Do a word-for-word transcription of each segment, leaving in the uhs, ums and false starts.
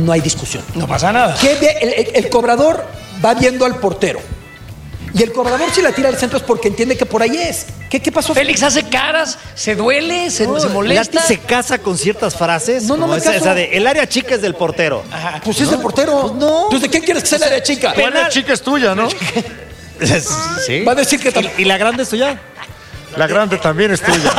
no hay discusión. No pasa nada. ¿Qué ve? El, el, el cobrador va viendo al portero. Y el cobrador, si la tira al centro, es porque entiende que por ahí es. ¿Qué, qué pasó? Félix hace caras, se duele, se, No, se molesta. Lati se casa con ciertas frases. No, no como me esa, caso. esa de el área chica es del portero. Ajá. Pues es del portero. Pues no. Entonces, ¿de quién quieres que sea la área chica? Tu área chica es tuya, ¿no? Sí. Va a decir que tam- ¿Y la grande es tuya? La grande también es tuya.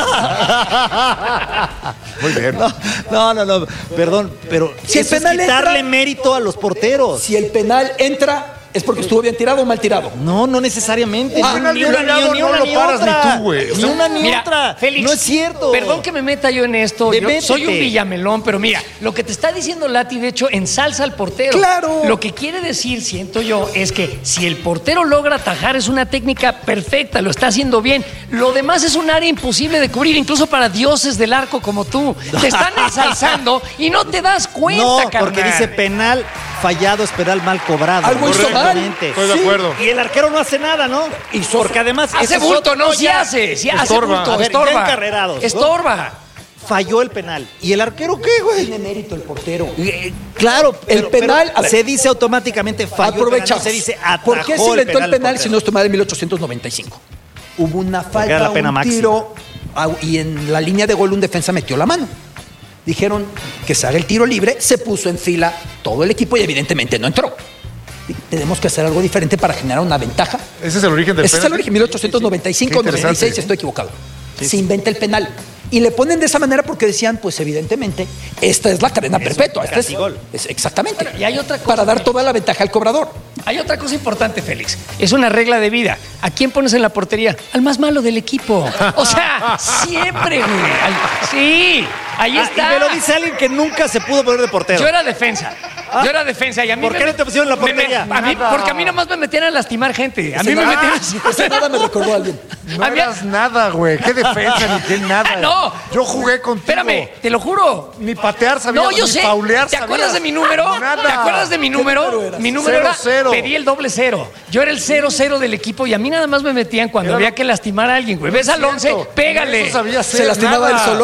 Muy bien. No, no, no, perdón, pero Si el eso es penal quitarle entra- mérito a los porteros. Si el penal entra, es porque estuvo bien tirado o mal tirado. No, no necesariamente. Ah, ni, ni una, tirado, ni, ni no una lo ni paras otra. ni tú, güey. O Ni sea, una ni Mira, otra. Félix, no es cierto. Perdón que me meta yo en esto. Ve, Yo métete. soy un villamelón, pero mira, lo que te está diciendo Lati, de hecho, ensalza al portero. ¡Claro! Lo que quiere decir, siento yo, es que si el portero logra atajar, es una técnica perfecta, lo está haciendo bien. Lo demás es un área imposible de cubrir, incluso para dioses del arco como tú. Te están ensalzando y no te das cuenta, No, carnal. porque dice penal fallado es penal mal cobrado. Algo hizo mal. Correctamente. Estoy de Sí. acuerdo. Y el arquero no hace nada, ¿no? Y so- Porque además Hace ese es bulto, otro no, sí ya. hace, sí hace Estorba. bulto, A ver, ya estorba. encarrerados, ¿no? Estorba. Falló el penal. ¿Y el arquero qué, güey? Tiene mérito el portero. Eh, Claro, El pero- penal, pero a ver. se dice automáticamente falló Aprovecha. el penal, no se dice atajó ¿Por qué se inventó el penal del si no es tomada en mil ochocientos noventa y cinco? Hubo una falta, era la pena un máxima. tiro, au- y en la línea de gol un defensa metió la mano. Dijeron que se haga el tiro libre, se puso en fila todo el equipo y evidentemente no entró. Y tenemos que hacer algo diferente para generar una ventaja. Ese es el origen del Ese es el penalti. origen, mil ochocientos noventa y cinco, Qué interesante. noventa y seis, estoy equivocado. Se inventa el penal. Y le ponen de esa manera porque decían, pues evidentemente, esta es la cadena perpetua. Esta es, casigol. es- exactamente. Bueno, y hay otra cosa para dar que- toda la ventaja al cobrador. Hay otra cosa importante, Félix. Es una regla de vida. ¿A quién pones en la portería? Al más malo del equipo. O sea, siempre, güey. Al- Sí, ahí Ah, está. y me lo dice alguien que nunca se pudo poner de portero. Yo era defensa. Yo era defensa y a mí ¿Por me qué no met- te pusieron en la me- me- portería? a mí- porque a mí nomás me metían a lastimar gente. A mí Ese me nada- metían Ese nada me recordó a alguien. No A mí- eras nada, güey. Qué defensa ni qué nada. No. Yo jugué contigo. Espérame, te lo juro. Ni patear sabía, No, yo ni sé. paulear ¿Te acuerdas sabías. de mi número? Nada. ¿Te acuerdas de mi número? número eras? Mi número Cero, era cero. pedí el doble cero. Yo era el cero cero del equipo y a mí nada más me metían cuando Era había lo- que lastimar a alguien, güey. ¿Ves al once? Cierto. Pégale. Eso sabía ¿Se hacer lastimaba nada. él solo?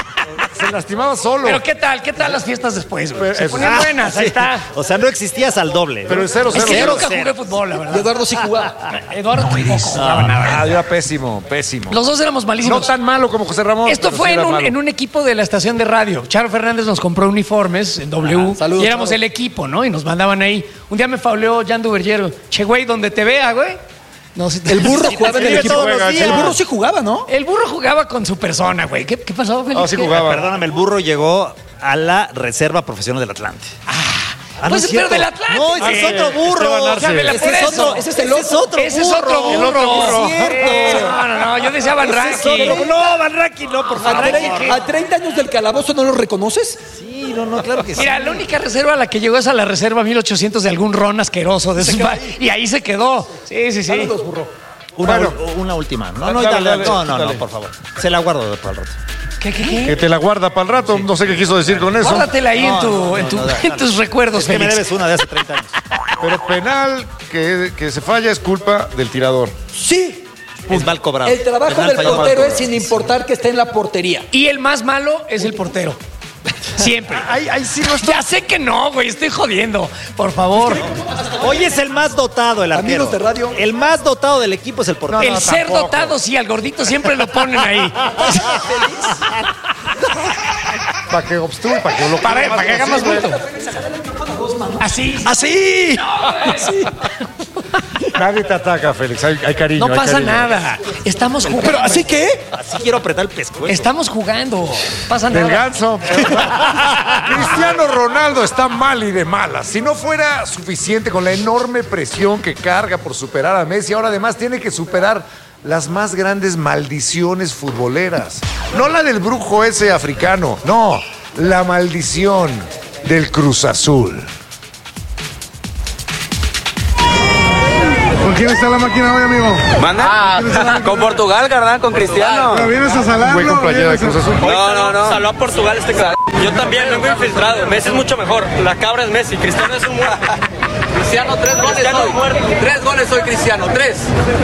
Se lastimaba solo. Pero ¿qué tal? ¿Qué tal las fiestas después, güey? Pero Se eso- ponían Ah, buenas, ahí Sí. está. O sea, no existías al doble. Pero el cero Es cero. que yo cero, nunca cero. jugué fútbol, la Y verdad. Eduardo sí jugaba. Eduardo tampoco jugaba nada. Ah, era pésimo, pésimo. Los dos éramos No malísimos. tan malo como José Ramón. Esto pero fue sí en era un, malo. en un equipo de la estación de radio. Charo Fernández nos compró uniformes en W Ah, saludos, y éramos Charo. el equipo, ¿no? Y nos mandaban ahí. Un día me fauleó Jan Duvergero. Che, güey, donde te vea, güey. No, si te- El burro si te jugaba en el escribe equipo. todos los Juega, días. El burro sí jugaba, ¿no? El burro jugaba con su persona, güey. ¿Qué, qué pasó, Félix? Ah, sí ¿Qué? jugaba. Perdóname, el burro llegó a la reserva profesional del Atlante. Ah, Pues, es pero cierto. del Atlante. No, ese es Ah, otro burro. Esteban Arce. Chámela Ese por es eso. otro, ese es el Ese es otro Ese es otro burro. El otro burro. Es cierto. No, no, no. Yo decía Van Ese es Ranking. otro- No, Van Ranking, no, por ¿A, favor. tre- a treinta años del calabozo no lo reconoces? Sí, no, no, claro que sí. Mira, la única reserva a la que llegó es a la reserva mil ochocientos de algún ron asqueroso de esos pa- y ahí se quedó. Sí, sí, sí. Saludos, burro. Una, Bueno. ul- una última. No, Ah, no, dale, dale, dale, no, no, dale. no, por favor. Se la guardo para el rato. ¿Qué, qué, qué? Que te la guarda para el rato. No sé qué quiso decir con eso. Guárdatela ahí No, en, tu, no, en, tu- no, no, en no. tus recuerdos, Es que me Félix. debes una de hace treinta años. Pero penal que, que se falla es culpa del tirador. Sí. Es mal cobrado. El trabajo Penal del fallado. portero es sin importar que esté en la portería. Y el más malo es el portero. Siempre. Ahí, ahí sí no está. Ya sé que no, güey. Estoy jodiendo. Por favor. Hoy es el más dotado, el arquero. Amigos de radio. El más dotado del equipo es el portero. el no, ser tampoco. dotado, sí. Al gordito siempre lo ponen ahí. Para que obstruye, para que lo Para, para que haga más bulto. Así. ¡Así! Nadie te ataca, Félix. Hay, hay cariño. No hay pasa cariño. nada. Estamos jugando. Pero ¿así qué? Así quiero apretar el pescuezo. Estamos jugando. Pasa Del nada. ganso. Cristiano Ronaldo está mal y de malas. Si no fuera suficiente con la enorme presión que carga por superar a Messi, ahora además tiene que superar las más grandes maldiciones futboleras. No la del brujo ese africano, no, la maldición del Cruz Azul. ¿Con quién está la máquina hoy, amigo? Manda con Portugal, carnal, con Cristiano. ¿Pero vienes a salarlo? Güey con playera de ¿Vienes Cruz a- Azul. No, no, no. Saló a Portugal este cabrón. Yo también vengo infiltrado. Messi es mucho mejor. La cabra es Messi. Cristiano es un muerto. Cristiano, tres goles hoy. Tres goles hoy, Cristiano. Tres.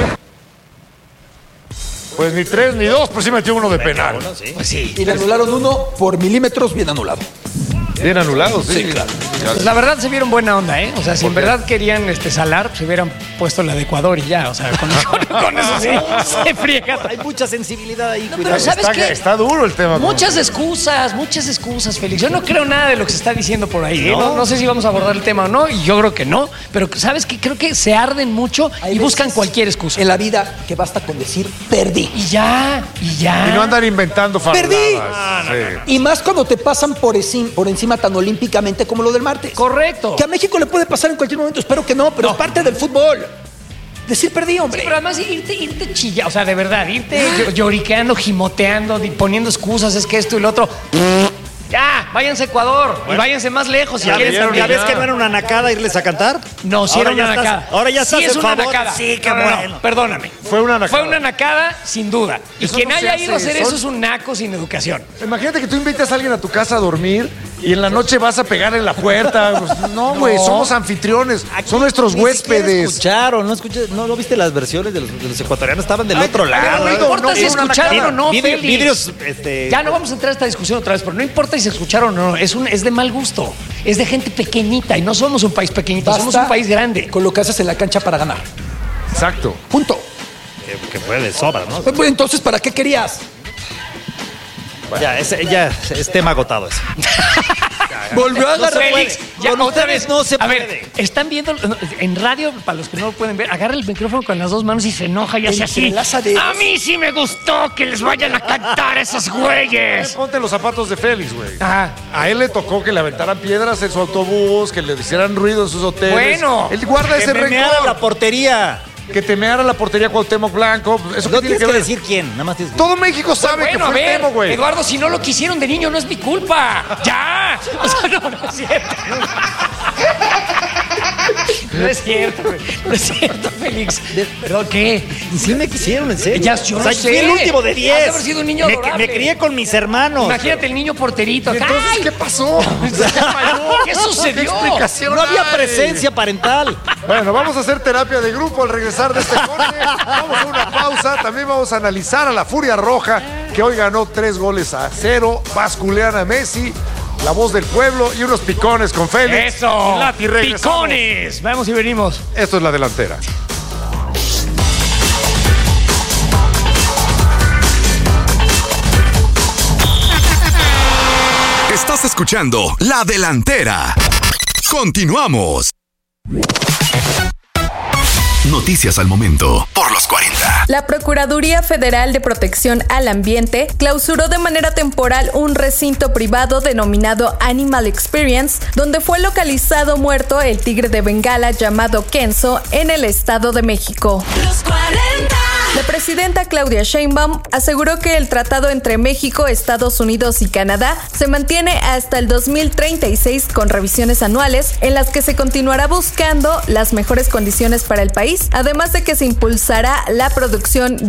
Pues ni tres ni dos, pues sí metió uno de penal. Pues sí. Y le anularon uno por milímetros bien anulado. Bien anulados, sí. Sí, claro. Pues la verdad se vieron buena onda, ¿eh? O sea, si en verdad querían este, salar, pues se hubieran puesto la de Ecuador y ya. O sea, con, con, con eso sí se friega todo. Hay mucha sensibilidad ahí, No, cuidado. pero ¿sabes Está, qué? está duro el tema. Muchas excusas, muchas excusas, Félix. Yo no creo nada de lo que se está diciendo por ahí. ¿eh? No, no sé si vamos a abordar el tema o no, y yo creo que no. Pero ¿sabes qué? Creo que se arden mucho Hay y buscan veces cualquier excusa. En la vida que basta con decir perdí. Y ya, y ya. Y no andan inventando faroladas. ¡Perdí! Sí. Y más cuando te pasan por, encima, por encima tan olímpicamente como lo del martes. Correcto. Que a México le puede pasar en cualquier momento, espero que no, pero No. es parte del fútbol. Decir perdí, Sí, hombre. pero además irte, irte chilla, o sea, de verdad, irte llo- lloriqueando, gimoteando, di- poniendo excusas, es que esto y lo otro. Ya, váyanse a Ecuador y váyanse más lejos si ¿Ya, quieren ves, también. ¿Ya ves que no era una nacada irles a cantar? No, sí Ahora era una ya estás- nacada. ahora ya estás sí es en una favor. nacada. Sí, qué No, no, no, bueno. perdóname. Fue una nacada. Fue una nacada, sin duda. Y Eso quien no se haya ido a hace, hacer son- eso es un naco sin educación. Imagínate que tú invitas a alguien a tu casa a dormir y en la noche vas a pegar en la puerta. Pues, no, güey, No. somos anfitriones. Son nuestros Ni siquiera huéspedes. escucharon, no escuché, no, no viste las versiones de los, de los ecuatorianos, estaban del Ay, otro ay, lado. no, No importa no, si fue una escucharon nacada. o no, Vidri- Félix. vidrios, este... Ya no vamos a entrar a esta discusión otra vez, pero no importa si se escucharon o no, es, un, es de mal gusto, es de gente pequeñita y no somos un país pequeñito, somos un país grande. Con lo que haces en la cancha para ganar. Exacto. Punto. Que, que fue de sobra, ¿no? Pues, entonces, ¿para qué querías? Ya, es, ya es tema agotado eso. Volvió a agarrar. Félix, ya Con otra ustedes vez no se A puede. ver, están viendo en radio, para los que no lo pueden ver, agarra el micrófono con las dos manos y se enoja y hace así. Entrelaza dedos. A mí sí me gustó que les vayan a cantar esos güeyes. Ponte los zapatos de Félix, güey. Ajá. A él le tocó que le aventaran piedras en su autobús, que le hicieran ruido en sus hoteles. Bueno. Él guarda Que ese me meara rencor. la portería. Que te meara la portería Cuauhtémoc Blanco. ¿Eso No qué tiene tienes que que ver? decir quién, nada más tienes que... Todo México sabe Bueno, que a fue el ver, tema, güey. Eduardo, si no lo quisieron de niño, no es mi culpa. ¡Ya! O sea, no, no es cierto. No es cierto, güey. No es cierto, Félix. ¿Perdón qué? Y sí me quisieron, en serio. Ya, yo o sea, lo fui sé. el último de Has de diez. haber sido un niño me, adorable. me crié con mis hermanos. Imagínate el niño porterito. ¿Y acá. entonces ¡Ay! qué pasó? ¿Qué sucedió? ¿Qué explicación No había hay? presencia parental. Bueno, vamos a hacer terapia de grupo al regresar de este corte. Vamos a una pausa. También vamos a analizar a la Furia Roja, que hoy ganó tres goles a cero. Basculean a Messi, la voz del pueblo y unos picones con Félix. ¡Eso! Lati, regresamos. ¡Picones! Vamos y venimos. Esto es La Delantera. Estás escuchando La Delantera. Continuamos. Noticias al momento por los cuarenta. La Procuraduría Federal de Protección al Ambiente clausuró de manera temporal un recinto privado denominado Animal Experience, donde fue localizado muerto el tigre de Bengala llamado Kenzo en el Estado de México. Los cuarenta. La presidenta Claudia Sheinbaum aseguró que el tratado entre México, Estados Unidos y Canadá se mantiene hasta el dos mil treinta y seis con revisiones anuales en las que se continuará buscando las mejores condiciones para el país, además de que se impulsará la producción